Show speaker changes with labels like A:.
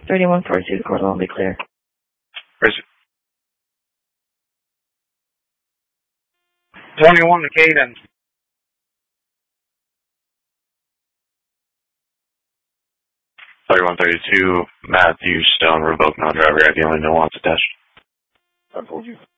A: 3142, Cordell will be clear.
B: Where's it? 21 to Caden. 3132, Matthew Stone, revoked non-driver ID, only no wants attached.
C: I told you.